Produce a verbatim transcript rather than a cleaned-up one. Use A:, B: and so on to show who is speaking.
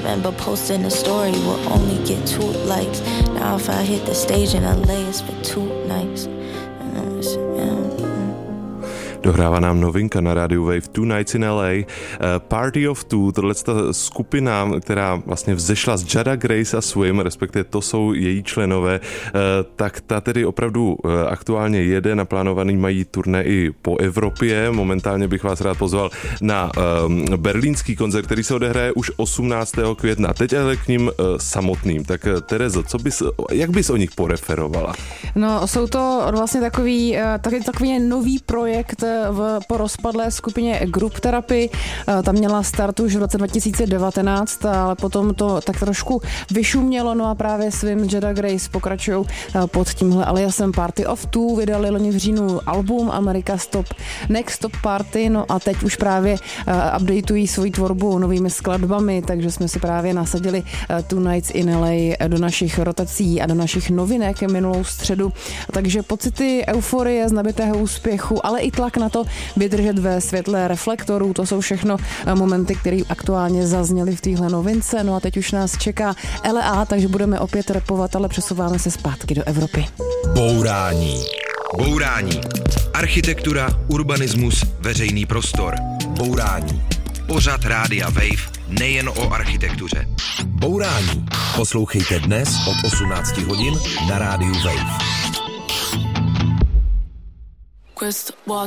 A: Remember posting a story will only get two likes. Now if I hit the stage in L A, it's for two nights.
B: Dohrává nám novinka na rádiu Wave Two Nights in L A. Party of Two, tohle je skupina, která vlastně vzešla z Jada Grace a Swim, respektive to jsou její členové, tak ta tedy opravdu aktuálně jede, naplánovaný mají turné i po Evropě. Momentálně bych vás rád pozval na berlínský koncert, který se odehraje už osmnáctého května. Teď ale k ním samotným. Tak Terezo, co bys, jak bys o nich poreferovala?
C: No, jsou to vlastně takový, takový, takový nový projekt v, po rozpadlé skupině Group Therapy. Tam měla start už v roce dva tisíce devatenáct, ale potom to tak trošku vyšumělo, no a právě svým Jada Grace pokračují pod tímhle aliasem Party of Two. Vydali loni v říjnu album America Stop Next Stop Party, no a teď už právě updateují svoji tvorbu novými skladbami, takže jsme si právě nasadili Two Nights in L A do našich rotací a do našich novinek minulou středu. Takže pocity euforie z nabitého úspěchu, ale i tlak na to vydržet ve světle reflektorů, to jsou všechno momenty, které aktuálně zazněly v téhle novince. No a teď už nás čeká L A, takže budeme opět rapovat, ale přesouváme se zpátky do Evropy.
D: Bourání. Bourání. Architektura, urbanismus, veřejný prostor. Bourání. Pořad Rádia Wave nejen o architektuře. Bourání. Poslouchejte dnes od osmnáct hodin na Rádiu Wave.